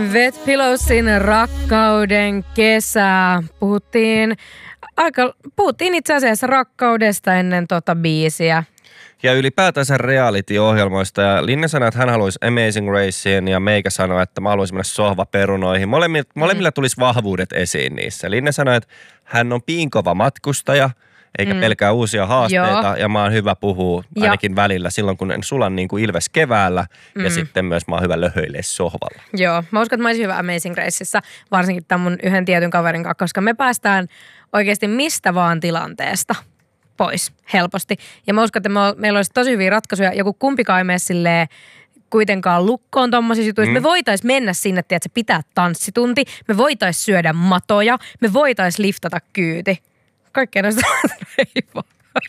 Wet Pillowsin rakkauden kesä. Puhuttiin itse asiassa rakkaudesta ennen biisiä. Ja ylipäätänsä reality-ohjelmoista. Ja Linne sanoi, että hän haluaisi Amazing Raceen ja meikä sanoi, että mä haluaisin mennä sohvaperunoihin. Molemmilla tulisi vahvuudet esiin niissä. Linne sanoi, että hän on piinkova matkustaja, eikä pelkää uusia haasteita. Joo. Ja mä oon hyvä puhua ainakin välillä silloin, kun en sulan niin kuin ilves keväällä. Ja sitten myös mä oon hyvä löhöilee sohvalla. Joo, mä uskon, että mä olisin hyvä Amazing Raceissa, varsinkin tämän mun yhden tietyn kaverin kanssa, koska me päästään oikeasti mistä vaan tilanteesta pois helposti. Ja mä uskon, että meillä olisi tosi hyviä ratkaisuja. Joku kumpikaan ei mene silleen kuitenkaan lukkoon tommosissa jutuissa. Me voitaisiin mennä sinne, että pitää tanssitunti. Me voitaisiin syödä matoja. Me voitaisiin liftata kyyti. Kaikkea noista ei voi.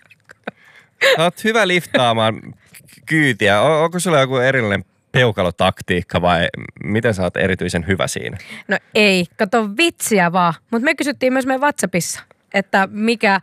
Oot hyvä liftaamaan kyytiä. Onko sulla joku erillinen peukalotaktiikka vai miten sä oot erityisen hyvä siinä? No ei, kato vitsiä vaan. Mutta me kysyttiin myös meidän WhatsAppissa, että mikä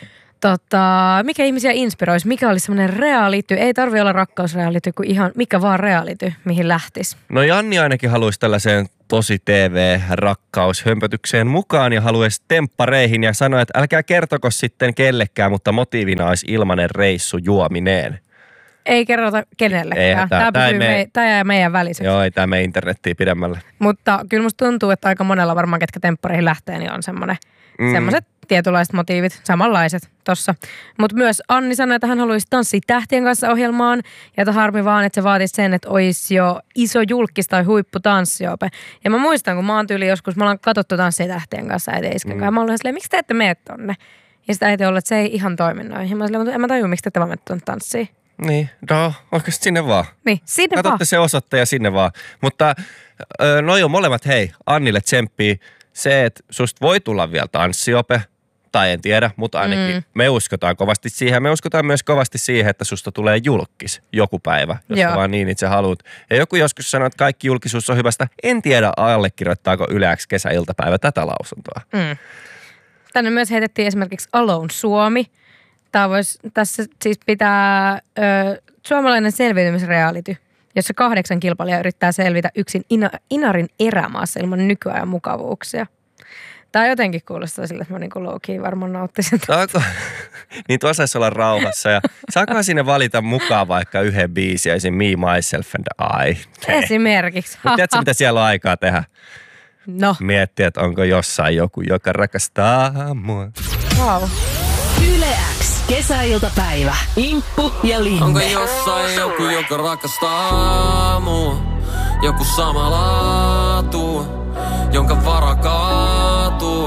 ihmisiä inspiroisi, mikä olisi semmoinen reality, ei tarvitse olla rakkausreality, kuin ihan mikä vaan reality, mihin lähtisi. No Janni ainakin haluaisi tällaiseen tosi TV-rakkaushömpötykseen mukaan ja haluaisi temppareihin ja sanoi, että älkää kertoko sitten kellekään, mutta motiivina olisi ilmainen reissu juomineen. Ei kerrota kenellekään. Tämä jää meidän väliseksi. Joo, ei tämä mene internettiin pidemmälle. Mutta kyllä musta tuntuu, että aika monella varmaan, ketkä temppareihin lähtee, niin on semmoiset tietynlaiset motiivit, samanlaiset tossa. Mutta myös Anni sanoi, että hän haluaisi tanssia tähtien kanssa ohjelmaan. Ja että harmi vaan, että se vaatisi sen, että olisi jo iso julkis tai huipputanssiope. Ja mä muistan, kun mä oon tyyli joskus, mä ollaan katsottu tanssia tähtien kanssa äiti isken kanssa. Mä olin silleen, miksi te ette mene tonne? Ja sitä äiti ollut, että se ei ihan toimi noin. Ja mä silleen, mutta en mä tajua, miksi te ette vaan mene tonne tanssiin. Niin, oikeasti sinne vaan. Niin, sinne vaan. Katsotte se osoitte ja sinne vaan. Mutta no joo, molemmat hei, Annille tsemppii. Se, että susta voi tulla vielä tanssiope, tai en tiedä, mutta ainakin me uskotaan kovasti siihen. Me uskotaan myös kovasti siihen, että susta tulee julkis joku päivä, jos vaan niin itse haluat. Ja joku joskus sanoo, että kaikki julkisuus on hyvästä. En tiedä, allekirjoittaako Yle X kesäiltapäivä tätä lausuntoa. Tänne myös heitettiin esimerkiksi Alone Suomi. Tässä siis pitää suomalainen selviytymisreality, jossa 8 kilpailijaa yrittää selvitä yksin Inarin erämaassa ilman nykyajan mukavuuksia. Tämä jotenkin kuulostaa sille, että mä niin low-key varmaan nauttisin. Niin tuossa saisi olla rauhassa ja saakaan sinne valita mukaan vaikka yhden biisin ja Me, Myself and I. Esimerkiksi. Mutta tiedätkö, mitä siellä on aikaa tehdä? No. Miettiä, että onko jossain joku, joka rakastaa mua. Wow. Yle X. Kesäiltapäivä. Imppu ja Linne. Onko jossain joku, joka rakastaa mua? Joku sama laatu, jonka vara kaatuu.